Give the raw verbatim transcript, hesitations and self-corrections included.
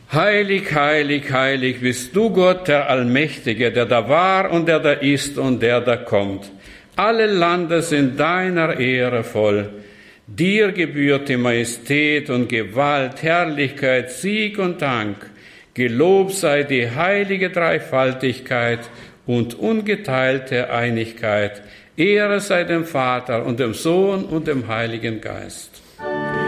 Heilig, heilig, heilig bist du, Gott, der Allmächtige, der da war und der da ist und der da kommt. Alle Lande sind deiner Ehre voll. Dir gebührt die Majestät und Gewalt, Herrlichkeit, Sieg und Dank. Gelobt sei die heilige Dreifaltigkeit und ungeteilte Einigkeit. Ehre sei dem Vater und dem Sohn und dem Heiligen Geist.